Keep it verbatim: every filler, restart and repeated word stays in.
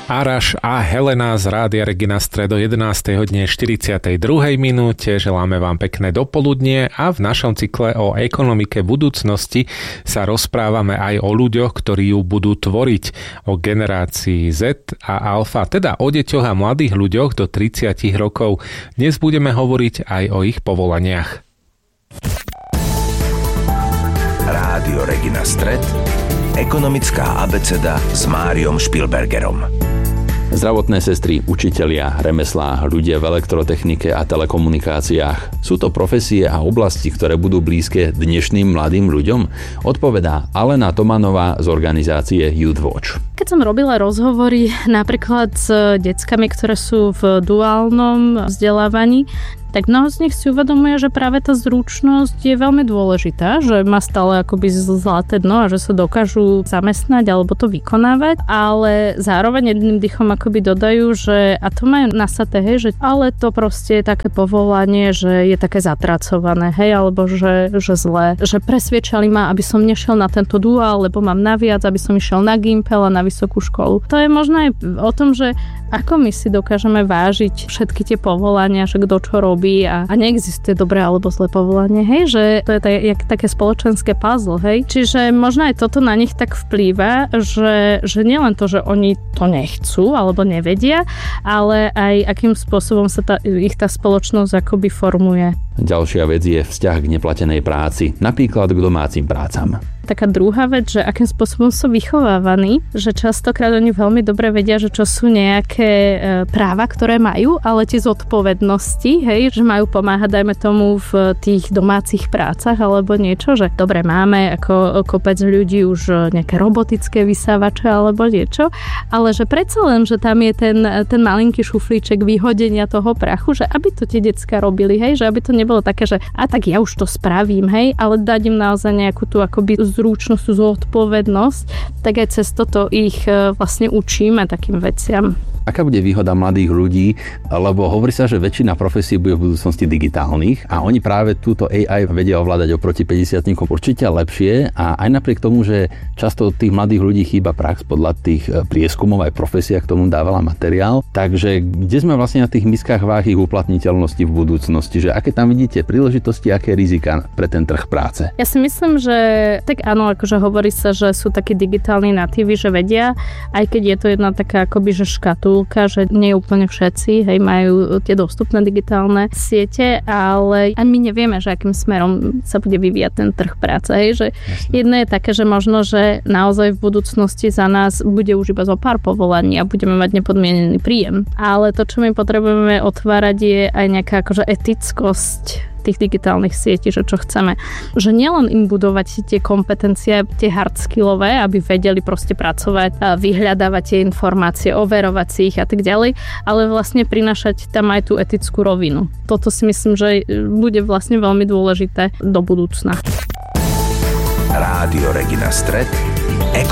Araš a Helena z Rádia Regina Stredo jedenástej hodine štyridsiatej druhej minúte. Želáme vám pekné dopoludnie a v našom cykle o ekonomike budúcnosti sa rozprávame aj o ľuďoch, ktorí ju budú tvoriť, o generácii Z a Alfa, teda o deťoch a mladých ľuďoch do tridsať rokov. Dnes budeme hovoriť aj o ich povolaniach. Rádio Regina Stred, ekonomická abeceda s Máriom Špilbergerom. Zdravotné sestry, učitelia, remeslá, ľudia v elektrotechnike a telekomunikáciách. Sú to profesie a oblasti, ktoré budú blízke dnešným mladým ľuďom? Odpovedá Alena Tomanová z organizácie Youth Watch. Keď som robila rozhovory napríklad s deckami, ktoré sú v duálnom vzdelávaní, tak mnoho z nich si uvedomuje, že práve tá zručnosť je veľmi dôležitá, že má stále akoby zlaté dno a že sa dokážu zamestnať alebo to vykonávať, ale zároveň jedným dýchom akoby dodajú, že a to majú nasaté, hej, že ale to proste je také povolanie, že je také zatracované, hej, alebo že, že zlé, že presviečali ma, aby som nešiel na tento duál, lebo mám naviac, aby som išiel na Gimpel a na vysokú školu. To je možno aj o tom, že ako my si dokážeme vážiť všetky tie povolania, že kto čo robí a, a neexistuje dobré alebo zlé povolanie, hej, že to je taj, jak, také spoločenské puzzle, hej. Čiže možno aj toto na nich tak vplýva, že, že nielen to, že oni to nechcú alebo nevedia, ale aj akým spôsobom sa tá, ich tá spoločnosť akoby formuje. Ďalšia vec je vzťah k neplatenej práci, napríklad k domácim prácam. Taká druhá vec, že akým spôsobom sú vychovávaní, že častokrát oni veľmi dobre vedia, že čo sú nejaké e, práva, ktoré majú, ale tie zodpovednosti, hej, že majú pomáhať, dajme tomu, v tých domácich prácach alebo niečo, že dobre, máme ako kopec ľudí už nejaké robotické vysávače alebo niečo, ale že predsa len, že tam je ten, ten malinký šuflíček vyhodenia toho prachu, že aby to tie decká robili, hej, že aby to nebolo také, že a tak ja už to spravím, hej, ale dať im naozaj nejakú tú akoby zručnosť, zodpovednosť, tak aj cez toto ich vlastne učíme takým veciam. Aká bude výhoda mladých ľudí, lebo hovorí sa, že väčšina profesí bude v budúcnosti digitálnych a oni práve túto á í vedia ovládať oproti päťdesiatnikom určite lepšie a aj napriek tomu, že často tých mladých ľudí chýba prax podľa tých prieskumov, aj profesia k tomu dávala materiál. Takže kde sme vlastne na tých miskách váh ich uplatniteľnosti v budúcnosti, že aké tam vidíte príležitosti, aké rizika pre ten trh práce? Ja si myslím, že tak áno, akože hovorí sa, že sú takí digitálni natívi, že vedia, aj keď je to jedna taká akoby, že škatulka, že nie úplne všetci, hej, majú tie dostupné digitálne siete, ale a my nevieme, že akým smerom sa bude vyvíjať ten trh práce, hej, že Jasne. Jedno je také, že možno, že naozaj v budúcnosti za nás bude už iba zo pár povolaní a budeme mať nepodmienený príjem, ale to, čo my potrebujeme otvárať, je aj nejaká akože etickosť tých digitálnych sietí, že čo chceme. Že nielen im budovať tie kompetencie, tie hard skillové, aby vedeli proste pracovať a vyhľadávať tie informácie, overovať si ich a tak ďalej, ale vlastne prinášať tam aj tú etickú rovinu. Toto si myslím, že bude vlastne veľmi dôležité do budúcna. Rádio Regina Stred,